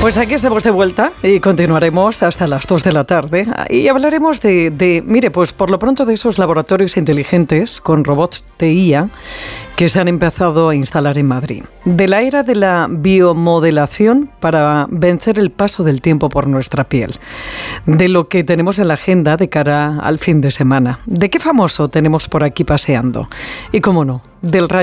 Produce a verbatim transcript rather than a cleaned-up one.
Pues aquí estamos de vuelta y continuaremos hasta las dos de la tarde y hablaremos de, de, mire, pues por lo pronto de esos laboratorios inteligentes con robots de I A que se han empezado a instalar en Madrid, de la era de la biomodelación para vencer el paso del tiempo por nuestra piel, de lo que tenemos en la agenda de cara al fin de semana, de qué famoso tenemos por aquí paseando y, cómo no, del rayo